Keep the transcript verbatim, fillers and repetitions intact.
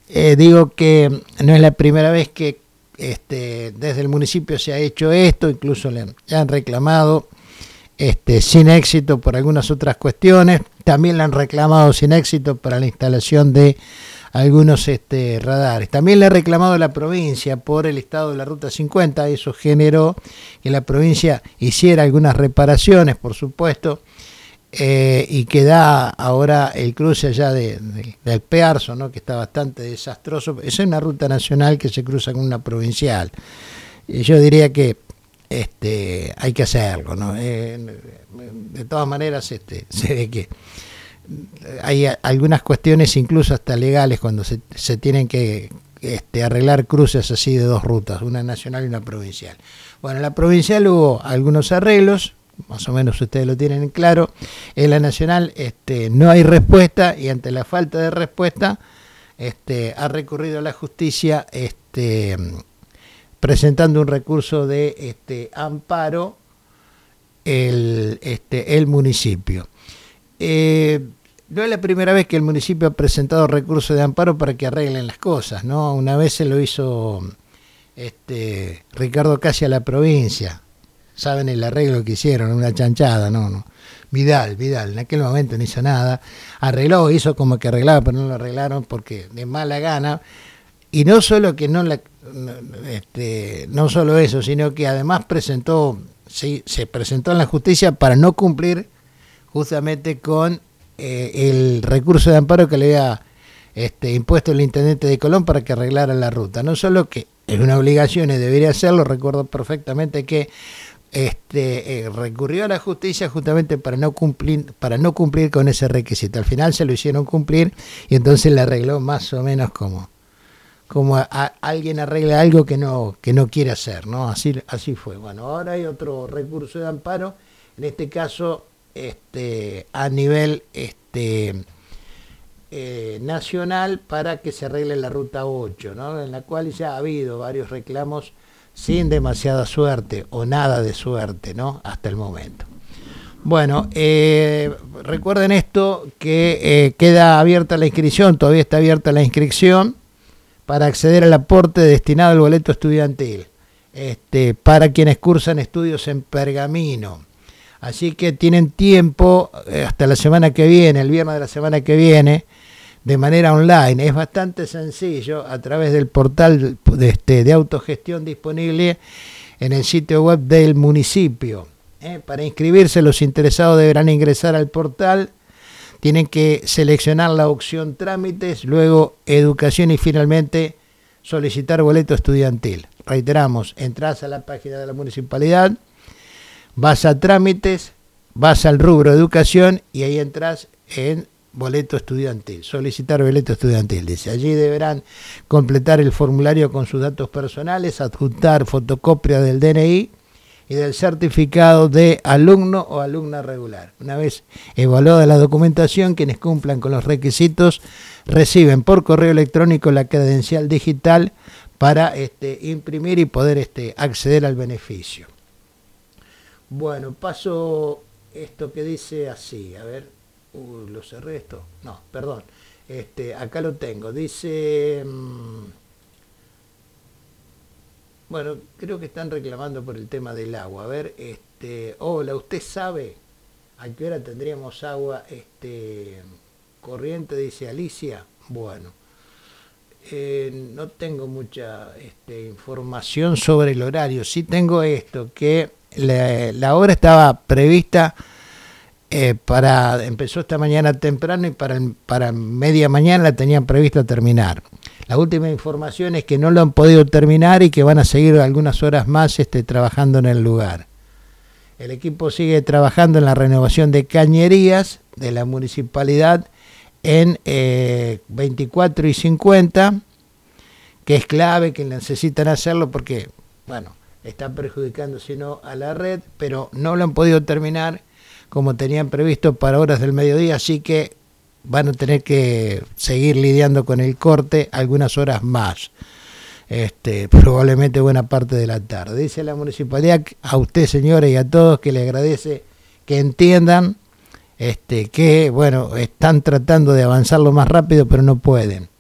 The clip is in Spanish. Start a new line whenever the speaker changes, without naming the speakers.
eh, digo que no es la primera vez que este, desde el municipio se ha hecho esto, incluso le han, le han reclamado este, sin éxito por algunas otras cuestiones, también le han reclamado sin éxito para la instalación de algunos este, radares. También le ha reclamado a la provincia por el estado de la Ruta cincuenta, eso generó que la provincia hiciera algunas reparaciones, por supuesto, eh, y que da ahora el cruce allá de, de, del Pearso, ¿no? Que está bastante desastroso. Esa es una ruta nacional que se cruza con una provincial. Y yo diría que este, hay que hacerlo, ¿no? Eh, de todas maneras, este, se ve que hay algunas cuestiones incluso hasta legales cuando se, se tienen que este, arreglar cruces así de dos rutas, una nacional y una provincial. Bueno, en la provincial hubo algunos arreglos, más o menos ustedes lo tienen claro. En la nacional este, no hay respuesta, y ante la falta de respuesta este, ha recurrido a la justicia este, presentando un recurso de este, amparo el, este, el municipio. Eh, no es la primera vez que el municipio ha presentado recursos de amparo para que arreglen las cosas, ¿no? Una vez se lo hizo este, Ricardo Casi a la provincia. Saben el arreglo que hicieron, una chanchada, no, no. Vidal, Vidal, en aquel momento no hizo nada. Arregló, hizo como que arreglaba, pero no lo arreglaron porque de mala gana. Y no solo que no la, este, no solo eso, sino que además presentó, sí, se presentó en la justicia para no cumplir justamente con eh, el recurso de amparo que le había este, impuesto el intendente de Colón para que arreglara la ruta. No solo que es una obligación y debería hacerlo, recuerdo perfectamente que este, eh, recurrió a la justicia justamente para no cumplir, para no cumplir con ese requisito. Al final se lo hicieron cumplir y entonces le arregló más o menos como, como a, a, alguien arregla algo que no, que no quiere hacer, ¿no? Así, así fue. Bueno, ahora hay otro recurso de amparo, en este caso este, a nivel este, eh, nacional, para que se arregle la ruta ocho, ¿no? En la cual ya ha habido varios reclamos sin demasiada suerte o nada de suerte, ¿no? Hasta el momento. Bueno, eh, recuerden esto, que eh, queda abierta la inscripción, todavía está abierta la inscripción para acceder al aporte destinado al boleto estudiantil, este, para quienes cursan estudios en Pergamino. Así que tienen tiempo eh, hasta la semana que viene, el viernes de la semana que viene, de manera online. Es bastante sencillo a través del portal de, este, de autogestión disponible en el sitio web del municipio. ¿eh? Para inscribirse, los interesados deberán ingresar al portal, tienen que seleccionar la opción trámites, luego educación y finalmente solicitar boleto estudiantil. Reiteramos, entras a la página de la municipalidad, vas a trámites, vas al rubro educación y ahí entras en boleto estudiantil, solicitar boleto estudiantil, dice. Allí deberán completar el formulario con sus datos personales, adjuntar fotocopia del D N I y del certificado de alumno o alumna regular. Una vez evaluada la documentación, quienes cumplan con los requisitos reciben por correo electrónico la credencial digital para este, imprimir y poder este, acceder al beneficio. Bueno, paso esto que dice así, a ver. Uh, ¿lo cerré esto? No, perdón. Este, acá lo tengo. Dice... Mmm, bueno, creo que están reclamando por el tema del agua. A ver, este... Hola, ¿usted sabe a qué hora tendríamos agua este, corriente? Dice Alicia. Bueno, eh, no tengo mucha este, información sobre el horario. Sí tengo esto, que la, la hora estaba prevista... Eh, para empezó esta mañana temprano y para, para media mañana la tenían prevista terminar. La última información es que no lo han podido terminar y que van a seguir algunas horas más este, trabajando en el lugar. El equipo sigue trabajando en la renovación de cañerías de la municipalidad en eh, veinticuatro y cincuenta, que es clave, que necesitan hacerlo porque, bueno, está perjudicando sino a la red, pero no lo han podido terminar como tenían previsto para horas del mediodía, así que van a tener que seguir lidiando con el corte algunas horas más, este, probablemente buena parte de la tarde. Dice la municipalidad a usted, señora, y a todos que le agradece que entiendan este, que, bueno, están tratando de avanzar lo más rápido, pero no pueden.